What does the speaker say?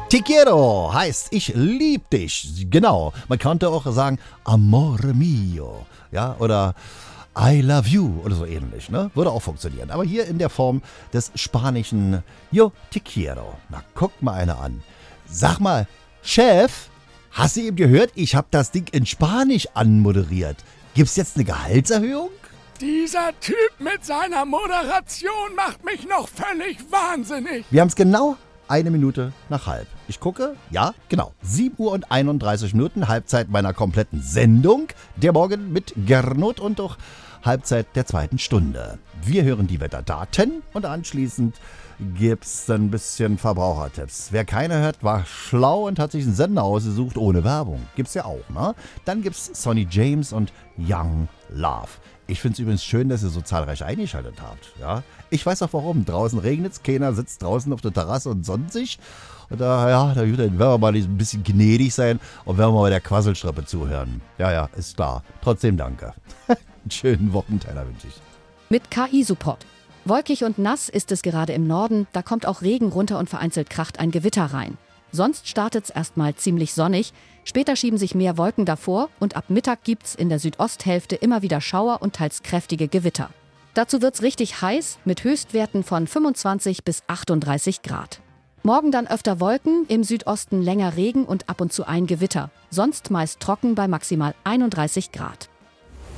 Te quiero heißt ich lieb dich. Genau. Man könnte auch sagen Amore mio. Ja, oder I love you oder so ähnlich. Ne? Würde auch funktionieren. Aber hier in der Form des spanischen Yo te quiero. Na, guck mal einer an. Sag mal, Chef, hast du eben gehört? Ich habe das Ding in Spanisch anmoderiert. Gibt's jetzt eine Gehaltserhöhung? Dieser Typ mit seiner Moderation macht mich noch völlig wahnsinnig. Wir haben es genau 1:01. Ich gucke, ja, genau, 7:31, Halbzeit meiner kompletten Sendung. Der Morgen mit Gernot und doch Halbzeit der 2. Stunde. Wir hören die Wetterdaten und anschließend gibt's ein bisschen Verbrauchertipps. Wer keine hört, war schlau und hat sich einen Sender ausgesucht ohne Werbung. Gibt's ja auch, ne? Dann gibt's Sonny James und Young Love. Ich finde es übrigens schön, dass ihr so zahlreich eingeschaltet habt. Ja? Ich weiß auch warum. Draußen regnet es, keiner sitzt draußen auf der Terrasse und sonnt sich. Und da werden wir mal ein bisschen gnädig sein und werden wir mal bei der Quasselstrippe zuhören. Ja, ist klar. Trotzdem danke. Einen schönen Wochenteiler wünsche ich. Mit KI-Support. Wolkig und nass ist es gerade im Norden, da kommt auch Regen runter und vereinzelt kracht ein Gewitter rein. Sonst startet es erstmal ziemlich sonnig, später schieben sich mehr Wolken davor und ab Mittag gibt's in der Südosthälfte immer wieder Schauer und teils kräftige Gewitter. Dazu wird's richtig heiß mit Höchstwerten von 25 bis 38 Grad. Morgen dann öfter Wolken, im Südosten länger Regen und ab und zu ein Gewitter. Sonst meist trocken bei maximal 31 Grad.